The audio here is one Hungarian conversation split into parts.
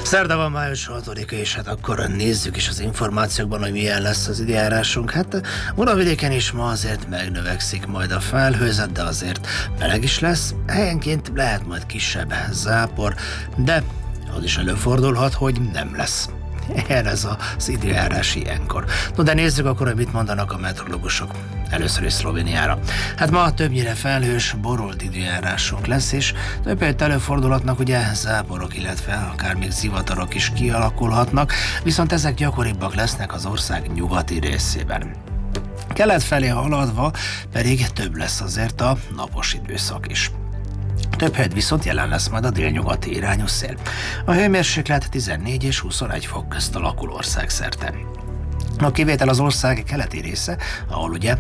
Szerda van, május 6-a, és hát akkor nézzük is az információkban, hogy milyen lesz az időjárásunk. Hát Muravidéken is ma azért megnövekszik majd a felhőzet, de azért meleg is lesz. Helyenként lehet majd kisebb zápor, de az is előfordulhat, hogy nem lesz. Ilyen ez az időjárás ilyenkor. No, de nézzük akkor, hogy mit mondanak a meteorológusok. Először is Szlovéniára. Hát ma többnyire felhős, borolt időjárásunk lesz, és több helyet előfordulhatnak ugye záporok, illetve akár még zivatarok is kialakulhatnak, viszont ezek gyakoribbak lesznek az ország nyugati részében. Kelet felé haladva pedig több lesz azért a napos időszak is. Több helyet viszont jelen lesz majd a délnyugati irányú szél. A hőmérséklet 14 és 21 fok közt alakul országszerte. A kivétel az ország keleti része, ahol ugye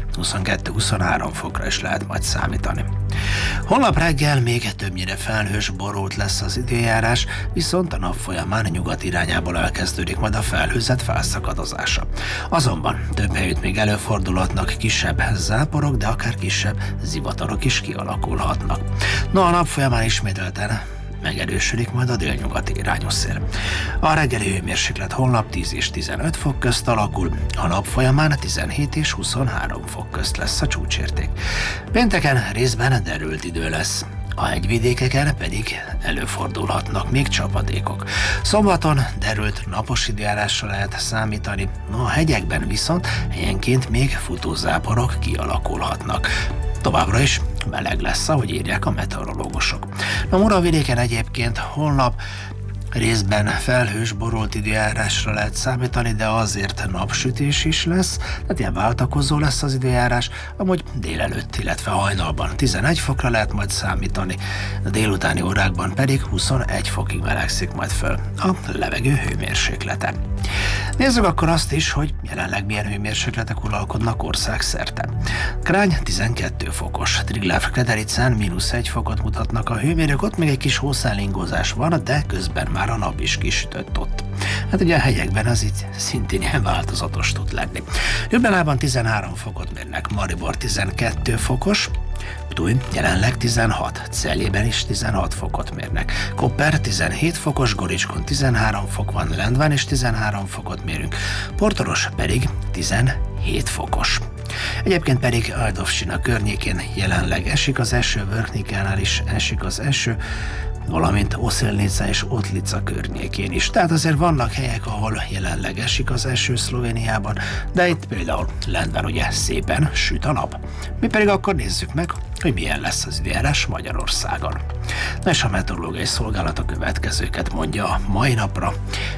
22-23 fokra is lehet majd számítani. Holnap reggel még többnyire felhős, borult lesz az időjárás, viszont a nap folyamán nyugat irányából elkezdődik majd a felhőzet felszakadozása. Azonban több helyütt még előfordulhatnak kisebb záporok, de akár kisebb zivatarok is kialakulhatnak. No, a nap folyamán ismételten megerősödik majd a délnyugati irányú szél. A reggeli hőmérséklet holnap 10 és 15 fok közt alakul, a nap folyamán 17 és 23 fok közt lesz a csúcsérték. Pénteken részben derült idő lesz. A hegyvidékeken pedig előfordulhatnak még csapadékok. Szombaton derült napos időjárásra lehet számítani, a hegyekben viszont helyenként még futózáporok kialakulhatnak. Továbbra is meleg lesz, ahogy írják a meteorológusok. A Muravidéken egyébként holnap részben felhős, borolt időjárásra lehet számítani, de azért napsütés is lesz, tehát ilyen váltakozó lesz az időjárás, amúgy délelőtt, illetve hajnalban 11 fokra lehet majd számítani, a délutáni órákban pedig 21 fokig melegszik majd föl a levegő hőmérséklete. Nézzük akkor azt is, hogy jelenleg milyen hőmérsékletek uralkodnak országszerte. Krány 12 fokos, Triglav-Kedericen -1 fokot mutatnak a hőmérők, ott még egy kis hószálingózás van, de közben már a nap is kisütött ott. Hát ugye a hegyekben az így szintén ilyen változatos tud lenni. Ljubljanában 13 fokot mérnek, Maribor 12 fokos, Ptuj jelenleg 16, Celjében is 16 fokot mérnek. Koper 17 fokos, Goricskon 13 fok van, Lendván is 13 fokot mérünk, Portoros pedig 17 fokos. Egyébként pedig Ajdovsina környékén jelenleg esik az eső, Vörknikánál is esik az eső, valamint Oszilnica és Otlica környékén is. Tehát azért vannak helyek, ahol jelenleg esik az eső Szlovéniában, de itt például Lendván ugye szépen süt a nap. Mi pedig akkor nézzük meg, hogy milyen lesz az időjárás Magyarországon. Na és a meteorológiai szolgálat a következőket mondja a mai napra.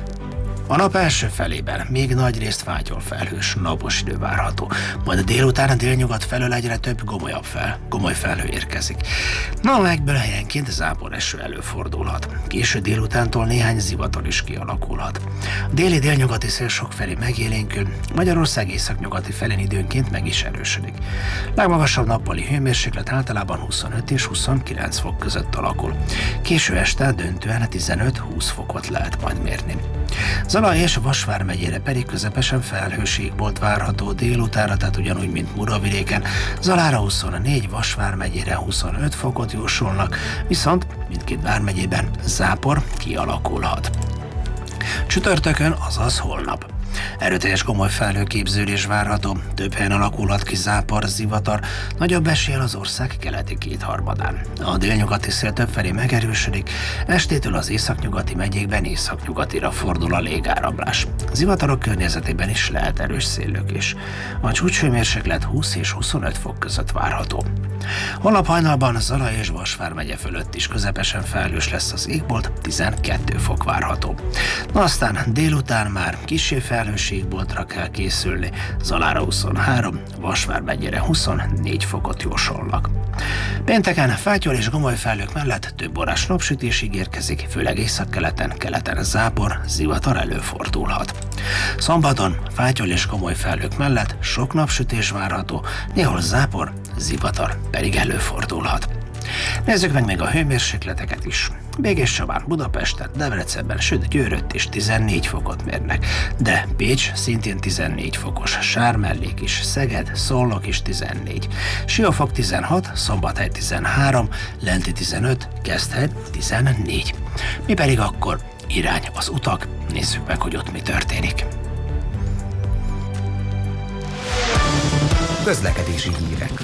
A nap első felében még nagyrészt fátyol felhős, napos idő várható, majd a délután a délnyugat felől egyre több gomoly felhő érkezik. Na, ebből helyenként záporeső előfordulhat. Késő délutántól néhány zivatar is kialakulhat. A déli délnyugati szél sokfelé megélénkül, Magyarország északnyugati felén időnként meg is erősödik. Legmagasabb nappali hőmérséklet általában 25 és 29 fok között alakul. Késő este döntően 15-20 fokot lehet majd mérni. Zala és Vasvár megyére pedig közepesen felhős égbolt várható délutánra, tehát ugyanúgy, mint Muravidéken. Zalára 24, Vasvár megyére 25 fokot jósolnak, viszont mindkét vármegyében zápor kialakulhat. Csütörtökön, azaz holnap erőteljes komoly felhőképződés várható, több helyen alakulhat ki zápor, zivatar, nagyobb eséllyel az ország keleti kétharmadán. A délnyugati szél többfelé megerősödik, estétől az északnyugati megyékben északnyugatira fordul a légáramlás. Zivatarok környezetében is lehet erős széllökés. A csúcshőmérséklet 20 és 25 fok között várható. Holnap hajnalban Zala és Vasvár megye fölött is közepesen felhős lesz az égbolt, 12 fok várható. Na aztán délután már kissé felhős égboltra kell készülni, Zalára 23, Vasvár megyére 24 fokot jósolnak. Pénteken fátyol és gomoly felhők mellett több órás napsütés ígérkezik, főleg északkeleten, keleten zápor, zivatar előfordulhat. Szombaton fátyol és gomoly felhők mellett sok napsütés várható, néhol zápor, zivatar pedig előfordulhat. Nézzük meg még a hőmérsékleteket is. Békés Csabán, Budapesten, Debrecenben, sőt Győrött is 14 fokot mérnek, de Pécs szintén 14 fokos, Sármellék is, Szeged, Szolnok is 14, Siófok 16, Szombathely 13, Lenti 15, Keszthely 14. Mi pedig akkor irány az utak, nézzük meg, hogy ott mi történik. Közlekedési hírek.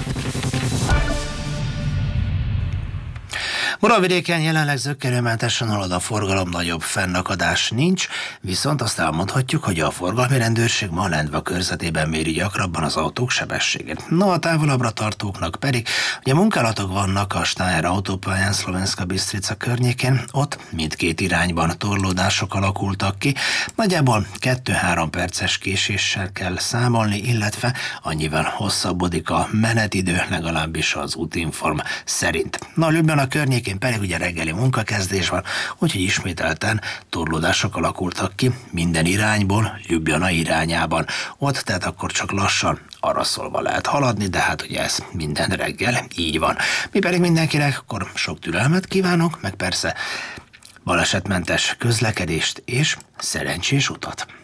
Muravidéken jelenleg zökkenőmentesen halad a forgalom, nagyobb fennakadás nincs, viszont azt elmondhatjuk, hogy a forgalmi rendőrség ma Lendva körzetében méri gyakrabban az autók sebességét. No, a távolabbra tartóknak pedig ugye munkálatok vannak a Steyr autópályán Szlovenska Bistrica környékén, ott mindkét irányban torlódások alakultak ki, nagyjából 2-3 perces késéssel kell számolni, illetve annyival hosszabbodik a menetidő, legalábbis az Útinform szerint. Na, Ljubljana környékén pedig ugye reggeli munkakezdés van, úgyhogy ismételten torlódások alakultak ki minden irányból, Ljubljana irányában. Ott tehát akkor csak lassan arraszolva lehet haladni, de hát ugye ez minden reggel így van. Mi pedig mindenkinek akkor sok türelmet kívánok, meg persze balesetmentes közlekedést és szerencsés utat.